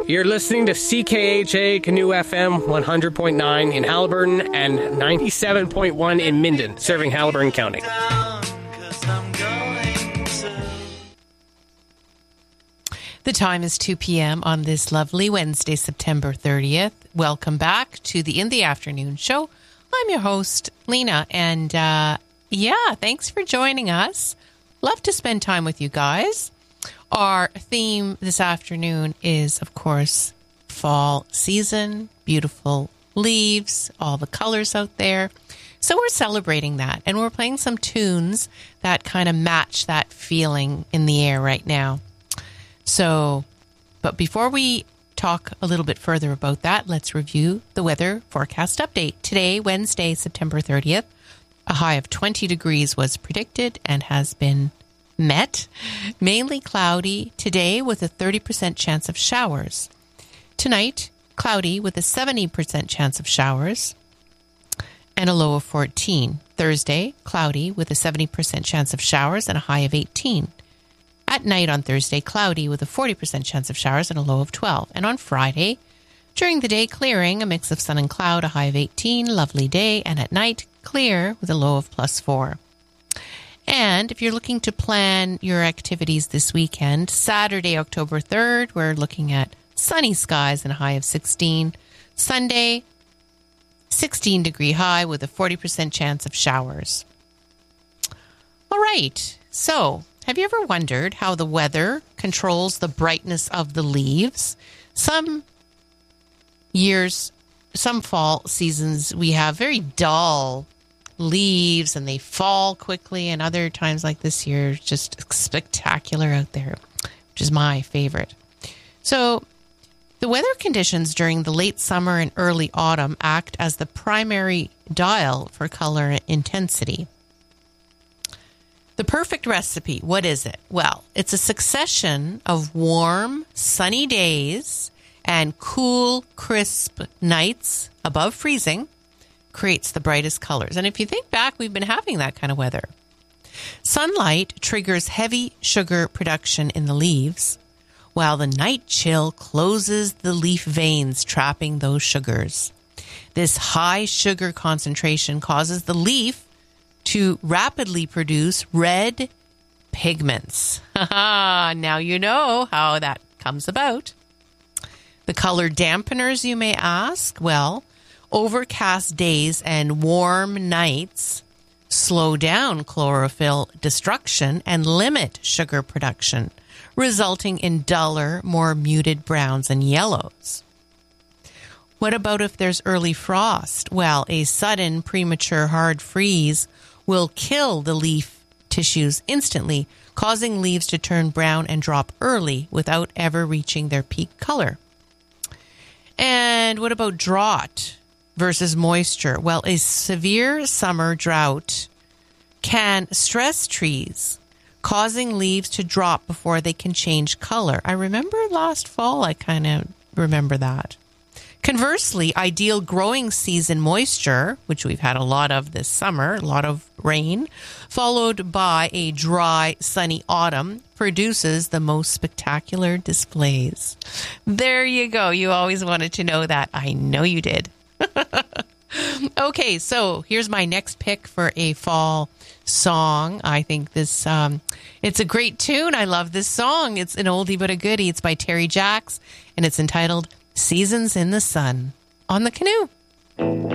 You're listening to CKHA Canoe FM 100.9 in Haliburton and 97.1 in Minden, serving Haliburton County. The time is 2 p.m. on this lovely Wednesday, September 30th. Welcome back to the In the Afternoon show. I'm your host, Lena, and thanks for joining us. Love to spend time with you guys. Our theme this afternoon is, of course, fall season, beautiful leaves, all the colors out there. So we're celebrating that, and we're playing some tunes that kind of match that feeling in the air right now. So, but before we talk a little bit further about that, let's review the weather forecast update. Today, Wednesday, September 30th, a high of 20 degrees was predicted and has been met. Mainly cloudy today with a 30% chance of showers. Tonight, cloudy with a 70% chance of showers and a low of 14. Thursday, cloudy with a 70% chance of showers and a high of 18. At night on Thursday, cloudy with a 40% chance of showers and a low of 12. And on Friday, during the day, clearing, a mix of sun and cloud, a high of 18, lovely day. And at night, clear with a low of +4. And if you're looking to plan your activities this weekend, Saturday, October 3rd, we're looking at sunny skies and a high of 16. Sunday, 16-degree high with a 40% chance of showers. All right, so have you ever wondered how the weather controls the brightness of the leaves? Some years, some fall seasons, we have very dull leaves and they fall quickly, and other times like this year, just spectacular out there, which is my favorite. So the weather conditions during the late summer and early autumn act as the primary dial for color intensity. The perfect recipe, what is it? Well, it's a succession of warm, sunny days and cool, crisp nights above freezing creates the brightest colors. And if you think back, we've been having that kind of weather. Sunlight triggers heavy sugar production in the leaves, while the night chill closes the leaf veins, trapping those sugars. This high sugar concentration causes the leaf to rapidly produce red pigments. Now you know how that comes about. The color dampeners, you may ask? Well, overcast days and warm nights slow down chlorophyll destruction and limit sugar production, resulting in duller, more muted browns and yellows. What about if there's early frost? Well, a sudden premature hard freeze will kill the leaf tissues instantly, causing leaves to turn brown and drop early without ever reaching their peak color. And what about drought versus moisture? Well, a severe summer drought can stress trees, causing leaves to drop before they can change color. I remember last fall, I kind of remember that. Conversely, ideal growing season moisture, which we've had a lot of this summer, a lot of rain, followed by a dry, sunny autumn, produces the most spectacular displays. There you go. You always wanted to know that. I know you did. Okay, so here's my next pick for a fall song. I think this, it's a great tune. I love this song. It's an oldie but a goodie. It's by Terry Jacks, and it's entitled Seasons in the Sun on the Canoe.